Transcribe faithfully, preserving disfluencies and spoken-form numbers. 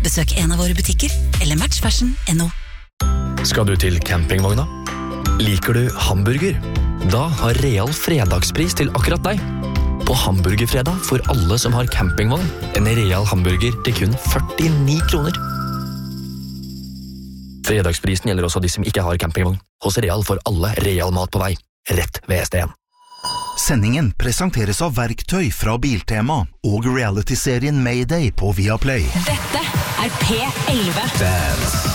Besøk en av våre butikker, eller match fashion punktum no. Skal du til campingvogna? Liker du hamburger? Da har Real fredagspris til akkurat deg. På hamburgerfredag får alle som har campingvogn en Real hamburger til kun førtini kroner. Fredagsprisen gjelder også de som ikke har campingvogn. Hos Real får alle Real mat på vei, rett ved S D en. Sendingen presenteres av verktøy fra Biltema og reality-serien Mayday på Viaplay. Dette er P elleve. Dance.